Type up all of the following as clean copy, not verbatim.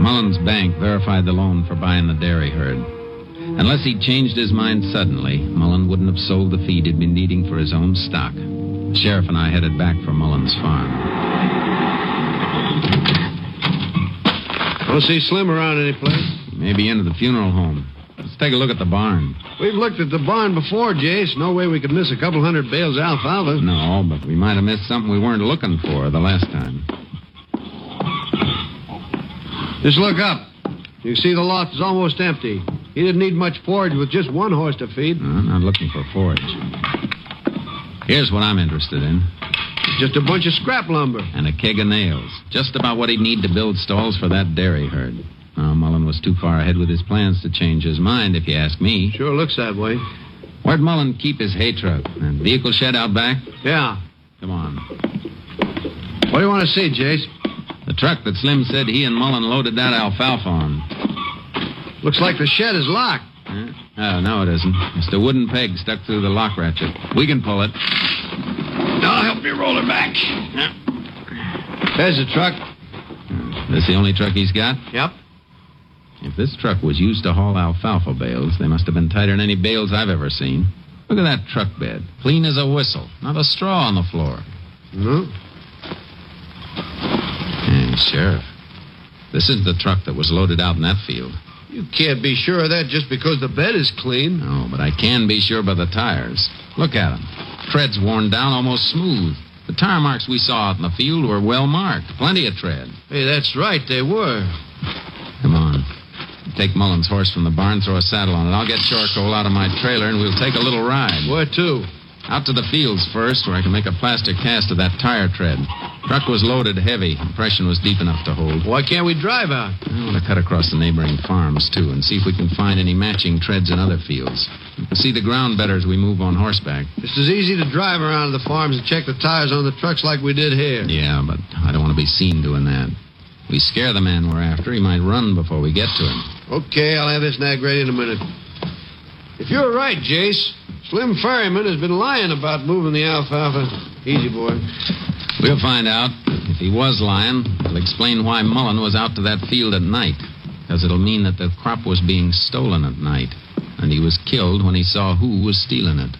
Mullins Bank verified the loan for buying the dairy herd. Unless he'd changed his mind suddenly, Mullen wouldn't have sold the feed he'd been needing for his own stock. The sheriff and I headed back for Mullins' farm. Don't see Slim around any place. He may be into the funeral home. Let's take a look at the barn. We've looked at the barn before, Jace. No way we could miss a couple hundred bales of alfalfa. No, but we might have missed something we weren't looking for the last time. Just look up. You see the loft is almost empty. He didn't need much forage with just one horse to feed. No, I'm not looking for forage. Here's what I'm interested in. Just a bunch of scrap lumber. And a keg of nails. Just about what he'd need to build stalls for that dairy herd. Mullen was too far ahead with his plans to change his mind, if you ask me. Sure looks that way. Where'd Mullen keep his hay truck? That vehicle shed out back? Yeah. Come on. What do you want to see, Jace? The truck that Slim said he and Mullen loaded that alfalfa on. Looks like the shed is locked. Oh, no, it isn't. It's the wooden peg stuck through the lock ratchet. We can pull it. I'll help you roll it back. There's the truck. This the only truck he's got? Yep. If this truck was used to haul alfalfa bales, they must have been tighter than any bales I've ever seen. Look at that truck bed. Clean as a whistle. Not a straw on the floor. No. Hey, Sheriff. This is the truck that was loaded out in that field. You can't be sure of that just because the bed is clean. No, but I can be sure by the tires. Look at them. Tread's worn down almost smooth. The tire marks we saw out in the field were well marked. Plenty of tread. Hey, that's right, they were. Come on. Take Mullen's horse from the barn, throw a saddle on it. I'll get charcoal out of my trailer, and we'll take a little ride. Where to? Out to the fields first, where I can make a plaster cast of that tire tread. Truck was loaded heavy. Impression was deep enough to hold. Why can't we drive out? I want to cut across the neighboring farms, too, and see if we can find any matching treads in other fields. We can see the ground better as we move on horseback. It's as easy to drive around the farms and check the tires on the trucks like we did here. Yeah, but I don't want to be seen doing that. If we scare the man we're after, he might run before we get to him. Okay, I'll have this nag ready in a minute. If you're right, Jace, Slim Ferryman has been lying about moving the alfalfa. Easy, boy. We'll find out. If he was lying, it'll explain why Mullen was out to that field at night. Because it'll mean that the crop was being stolen at night. And he was killed when he saw who was stealing it.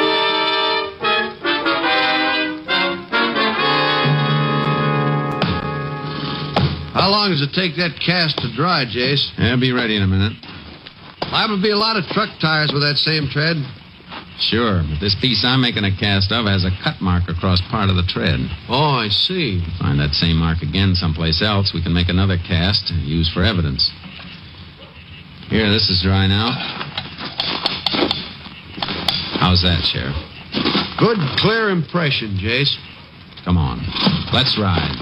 How long does it take that cast to dry, Jace? I'll be ready in a minute. Liable to be a lot of truck tires with that same tread. Sure, but this piece I'm making a cast of has a cut mark across part of the tread. Oh, I see. Find that same mark again someplace else, we can make another cast and use for evidence. Here, this is dry now. How's that, Sheriff? Good, clear impression, Jace. Come on. Let's ride.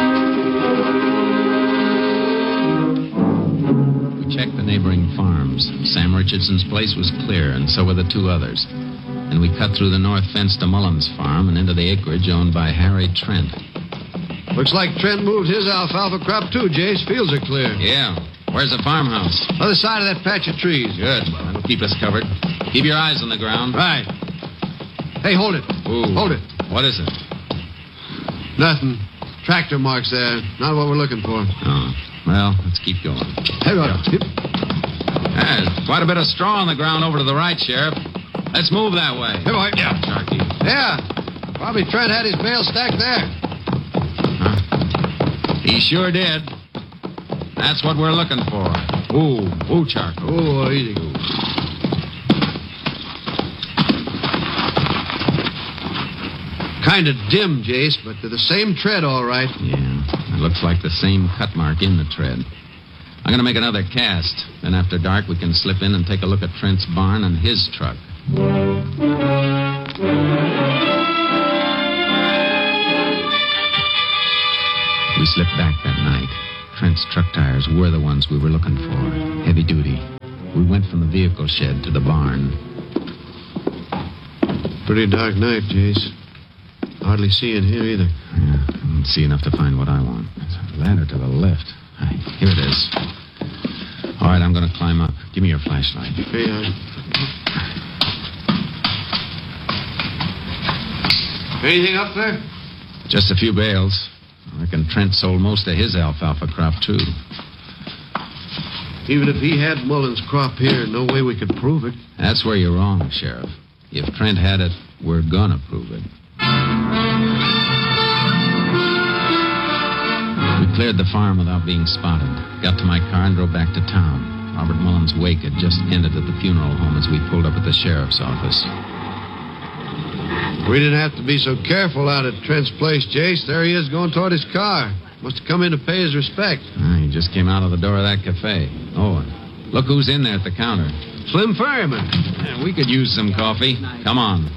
We checked the neighboring farms. Sam Richardson's place was clear, and so were the two others. And we cut through the north fence to Mullen's farm and into the acreage owned by Harry Trent. Looks like Trent moved his alfalfa crop, too, Jace. Fields are clear. Yeah. Where's the farmhouse? Other side of that patch of trees. Good. That'll keep us covered. Keep your eyes on the ground. Right. Hey, hold it. Ooh. Hold it. What is it? Nothing. Tractor marks there. Not what we're looking for. Oh. Well, let's keep going. Hey, right. There's quite a bit of straw on the ground over to the right, Sheriff. Let's move that way. Hey, boy. Yeah, Sharky. Yeah. Probably Trent had his bale stacked there. Huh? He sure did. That's what we're looking for. Ooh, charcoal. Oh, easy. Kind of dim, Jace, but they're the same tread, all right. Yeah, it looks like the same cut mark in the tread. I'm going to make another cast. Then after dark, we can slip in and take a look at Trent's barn and his truck. We slipped back that night. Trent's truck tires were the ones we were looking for. Heavy duty. We went from the vehicle shed to the barn. Pretty dark night, Jace. Hardly see in here either. Yeah, I don't see enough to find what I want. There's a ladder to the left. Hey, here it is. All right, I'm going to climb up. Give me your flashlight. Okay, Anything up there? Just a few bales. I reckon Trent sold most of his alfalfa crop, too. Even if he had Mullen's crop here, no way we could prove it. That's where you're wrong, Sheriff. If Trent had it, we're gonna prove it. We cleared the farm without being spotted. Got to my car and drove back to town. Robert Mullen's wake had just ended at the funeral home as we pulled up at the sheriff's office. We didn't have to be so careful out at Trent's place, Jace. There he is going toward his car. Must have come in to pay his respect. He just came out of the door of that cafe. Oh, and look who's in there at the counter. Slim Ferryman. Yeah, we could use some coffee. Come on.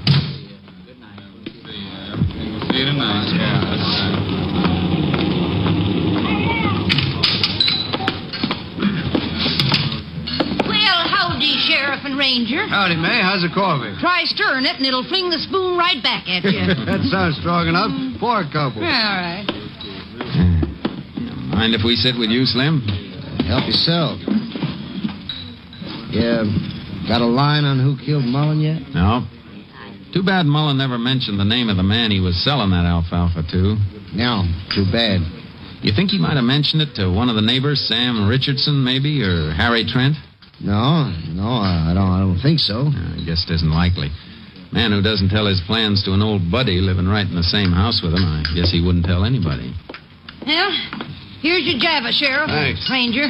See you tonight. Well, howdy, Sheriff and Ranger. Howdy, May. How's the coffee? Try stirring it, and it'll fling the spoon right back at you. That sounds strong enough. Pour a couple. All right. Mind if we sit with you, Slim? Help yourself. Yeah, got a line on who killed Mullen yet? No. Too bad Mullen never mentioned the name of the man he was selling that alfalfa to. No, too bad. You think he might have mentioned it to one of the neighbors, Sam Richardson, maybe, or Harry Trent? No, I don't think so. I guess it isn't likely. Man who doesn't tell his plans to an old buddy living right in the same house with him, I guess he wouldn't tell anybody. Well, here's your Java, Sheriff. Thanks. Ranger.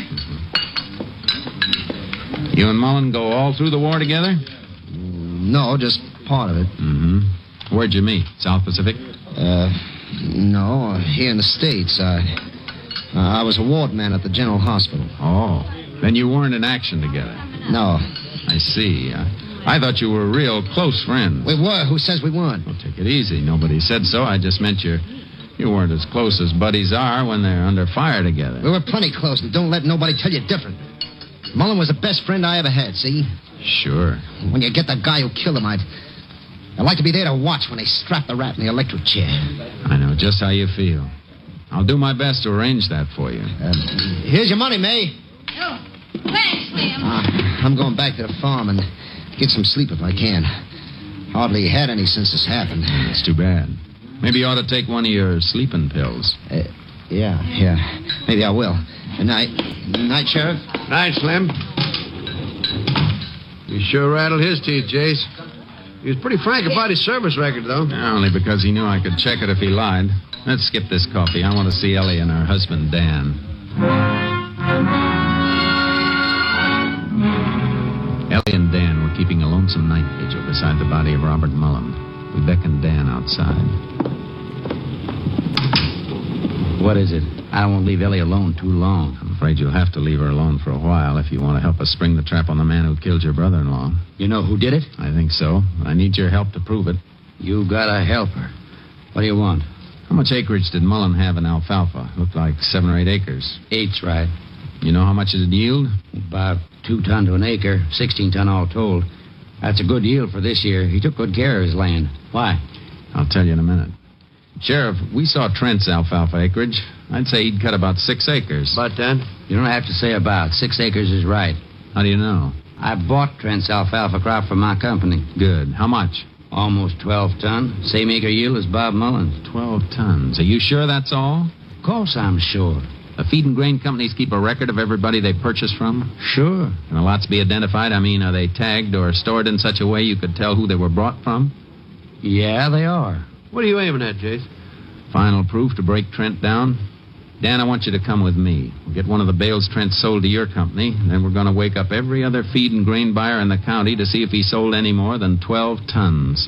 You and Mullen go all through the war together? No, just part of it. Mm-hmm. Where'd you meet? South Pacific? No, here in the States. I was a ward man at the General Hospital. Oh. Then you weren't in action together? No. I see. I thought you were real close friends. We were. Who says we weren't? Well, take it easy. Nobody said so. I just meant you weren't as close as buddies are when they're under fire together. We were plenty close, and don't let nobody tell you different. Mullen was the best friend I ever had, see? Sure. When you get the guy who killed him, I'd like to be there to watch when they strap the rat in the electric chair. I know just how you feel. I'll do my best to arrange that for you. Here's your money, May. Oh, thanks, Slim. I'm going back to the farm and get some sleep if I can. Hardly had any since this happened. It's too bad. Maybe you ought to take one of your sleeping pills. Yeah. Maybe I will. Good night. Night, Sheriff. Night, Slim. You sure rattled his teeth, Jace. He was pretty frank about his service record, though. Only because he knew I could check it if he lied. Let's skip this coffee. I want to see Ellie and her husband, Dan. Ellie and Dan were keeping a lonesome night vigil beside the body of Robert Mullen. We beckoned Dan outside. What is it? I don't want to leave Ellie alone too long. I'm afraid you'll have to leave her alone for a while if you want to help us spring the trap on the man who killed your brother-in-law. You know who did it? I think so. I need your help to prove it. You gotta help her. What do you want? How much acreage did Mullen have in alfalfa? Looked like 7 or 8 acres. 8's right. You know how much it'd yield? About 2 ton to an acre, 16 ton all told. That's a good yield for this year. He took good care of his land. Why? I'll tell you in a minute. Sheriff, we saw Trent's alfalfa acreage. I'd say he'd cut about 6 acres. About that? You don't have to say about. 6 acres is right. How do you know? I bought Trent's alfalfa crop from my company. Good. How much? Almost 12 ton. Same acre yield as Bob Mullen's. 12 tons. Are you sure that's all? Of course I'm sure. The feed and grain companies keep a record of everybody they purchase from? Sure. Can the lots be identified? I mean, are they tagged or stored in such a way you could tell who they were brought from? Yeah, they are. What are you aiming at, Jace? Final proof to break Trent down? Dan, I want you to come with me. We'll get one of the bales Trent sold to your company, and then we're going to wake up every other feed and grain buyer in the county to see if he sold any more than 12 tons.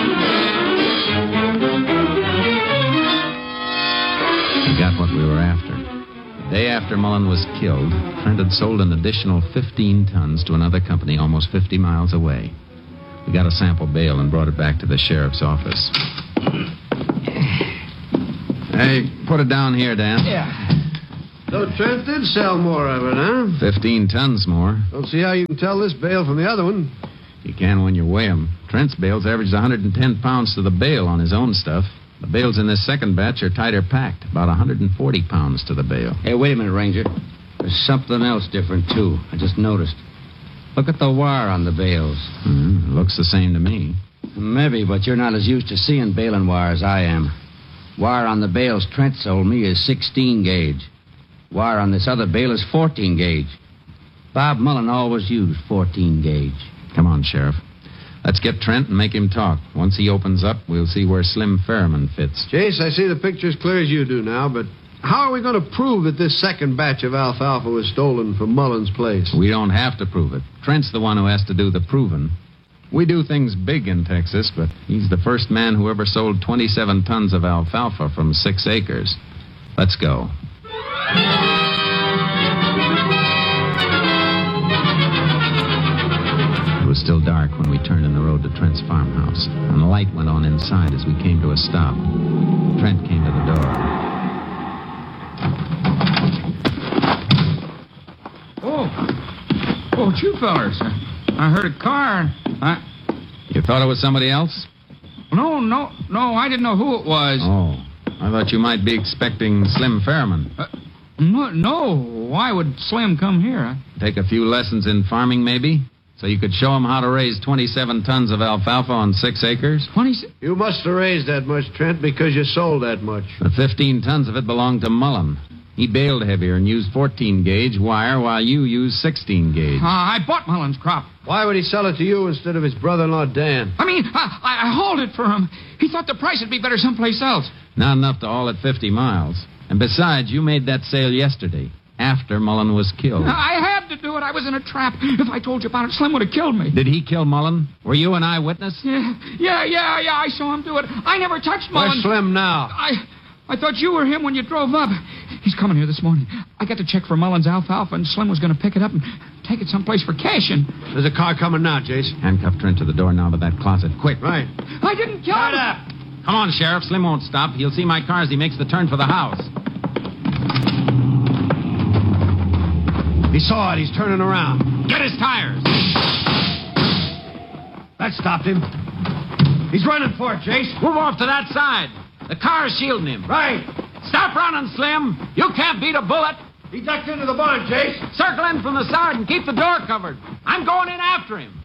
We got what we were after. The day after Mullen was killed, Trent had sold an additional 15 tons to another company almost 50 miles away. We got a sample bale and brought it back to the sheriff's office. Hey, put it down here, Dan. Yeah. So Trent did sell more of it, huh? 15 tons more. Don't see how you can tell this bale from the other one. You can when you weigh them. Trent's bales averaged 110 pounds to the bale on his own stuff. The bales in this second batch are tighter packed, about 140 pounds to the bale. Hey, wait a minute, Ranger. There's something else different, too. I just noticed. Look at the wire on the bales. Looks the same to me. Maybe, but you're not as used to seeing baling wire as I am. Wire on the bales Trent sold me is 16 gauge. Wire on this other bale is 14 gauge. Bob Mullen always used 14 gauge. Come on, Sheriff. Let's get Trent and make him talk. Once he opens up, we'll see where Slim Fairman fits. Jace, I see the picture as clear as you do now, but how are we going to prove that this second batch of alfalfa was stolen from Mullen's place? We don't have to prove it. Trent's the one who has to do the proving. We do things big in Texas, but he's the first man who ever sold 27 tons of alfalfa from 6 acres. Let's go. It was still dark when we turned in the road to Trent's farmhouse, and the light went on inside as we came to a stop. Trent came to the door. Oh, it's you fellers. I heard a car. You thought it was somebody else? No, I didn't know who it was. Oh, I thought you might be expecting Slim Fairman. No, why would Slim come here? Take a few lessons in farming, maybe? So you could show him how to raise 27 tons of alfalfa on 6 acres? 26? You must have raised that much, Trent, because you sold that much. The 15 tons of it belonged to Mullen. He baled heavier and used 14-gauge wire while you used 16-gauge. I bought Mullen's crop. Why would he sell it to you instead of his brother-in-law, Dan? I mean, I hauled it for him. He thought the price would be better someplace else. Not enough to haul it 50 miles. And besides, you made that sale yesterday, after Mullen was killed. I had to do it. I was in a trap. If I told you about it, Slim would have killed me. Did he kill Mullen? Were you an eyewitness? Yeah, I saw him do it. I never touched Mullen. Where's Slim now? I thought you were him when you drove up. He's coming here this morning. I got to check for Mullen's alfalfa, and Slim was going to pick it up and take it someplace for cashing. There's a car coming now, Jace. Handcuff Trent to the doorknob of that closet. Quick. Right. I didn't kill him. Shut up. Come on, Sheriff. Slim won't stop. He'll see my car as he makes the turn for the house. He saw it. He's turning around. Get his tires. That stopped him. He's running for it, Jace. Move off to that side. The car's shielding him. Right. Stop running, Slim. You can't beat a bullet. He ducked into the barn, Jace. Circle in from the side and keep the door covered. I'm going in after him.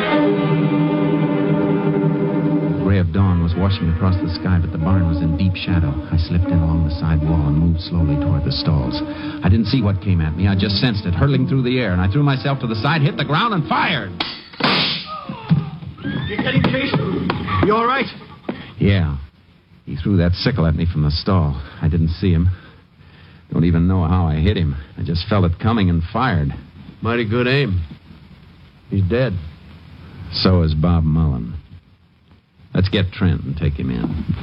The ray of dawn was washing across the sky, but the barn was in deep shadow. I slipped in along the side wall and moved slowly toward the stalls. I didn't see what came at me. I just sensed it hurtling through the air, and I threw myself to the side, hit the ground, and fired. You get him, Jace? You all right? Yeah. He threw that sickle at me from the stall. I didn't see him. Don't even know how I hit him. I just felt it coming and fired. Mighty good aim. He's dead. So is Bob Mullen. Let's get Trent and take him in.